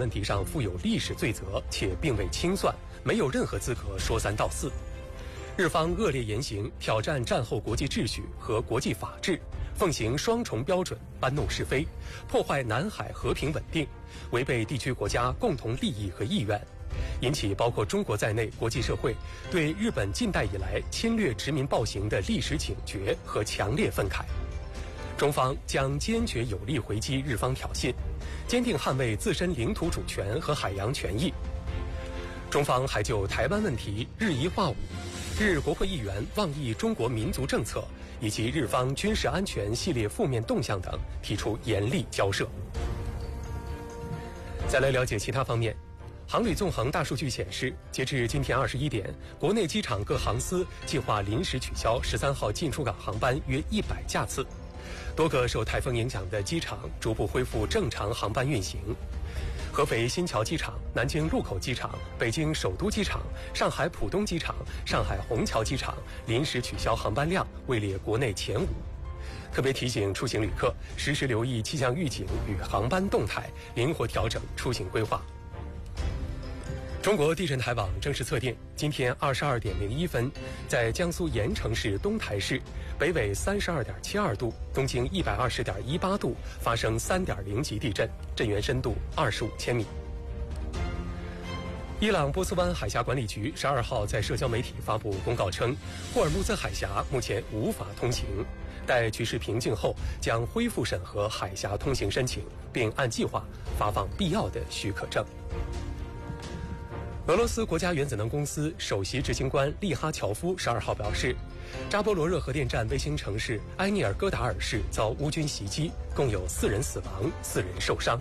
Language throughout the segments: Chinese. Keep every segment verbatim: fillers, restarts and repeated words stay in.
问题上负有历史罪责，且并未清算，没有任何资格说三道四。日方恶劣言行，挑战战后国际秩序和国际法治，奉行双重标准，搬弄是非，破坏南海和平稳定，违背地区国家共同利益和意愿，引起包括中国在内国际社会对日本近代以来侵略殖民暴行的历史警觉和强烈愤慨。中方将坚决有力回击日方挑衅，坚定捍卫自身领土主权和海洋权益。中方还就台湾问题日一化五、日国会议员妄议中国民族政策以及日方军事安全系列负面动向等提出严厉交涉。再来了解其他方面。航旅纵横大数据显示，截至今天二十一点，国内机场各航司计划临时取消十三号进出港航班约一百架次。多个受台风影响的机场逐步恢复正常航班运行。合肥新桥机场、南京禄口机场、北京首都机场、上海浦东机场、上海虹桥机场临时取消航班量位列国内前五。特别提醒出行旅客实时留意气象预警与航班动态，灵活调整出行规划。中国地震台网正式测定，今天二十二点零一分，在江苏盐城市东台市北纬三十二点七二度、东经一百二十点一八度发生三点零级地震，震源深度二十五千米。伊朗波斯湾海峡管理局十二号在社交媒体发布公告称，霍尔木兹海峡目前无法通行，待局势平静后将恢复审核海峡通行申请，并按计划发放必要的许可证。俄罗斯国家原子能公司首席执行官利哈乔夫十二号表示，扎波罗热核电站卫星城市埃涅尔戈达尔市遭乌军袭击，共有四人死亡，四人受伤。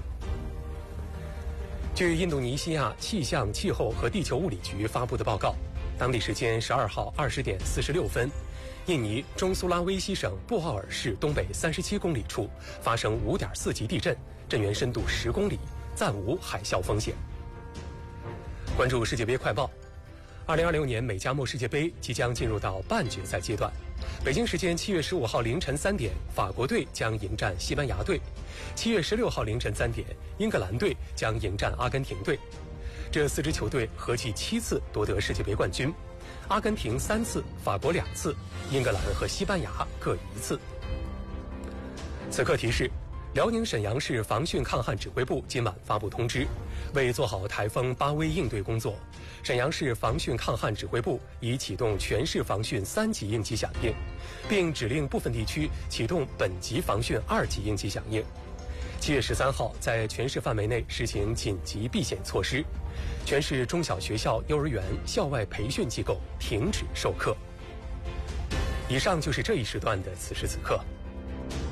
据印度尼西亚气象、气候和地球物理局发布的报告，当地时间十二号二十点四十六分，印尼中苏拉威西省布奥尔市东北三十七公里处发生五点四级地震，震源深度十公里，暂无海啸风险。关注世界杯快报。二零二六年美加墨世界杯即将进入到半决赛阶段。北京时间七月十五号凌晨三点，法国队将迎战西班牙队；七月十六号凌晨三点，英格兰队将迎战阿根廷队。这四支球队合计七次夺得世界杯冠军，阿根廷三次，法国两次，英格兰和西班牙各一次。此刻提示。辽宁沈阳市防汛抗旱指挥部今晚发布通知，为做好台风巴威应对工作，沈阳市防汛抗旱指挥部已启动全市防汛三级应急响应，并指令部分地区启动本级防汛二级应急响应。七月十三号，在全市范围内实行紧急避险措施，全市中小学校、幼儿园、校外培训机构停止授课。以上就是这一时段的此时此刻。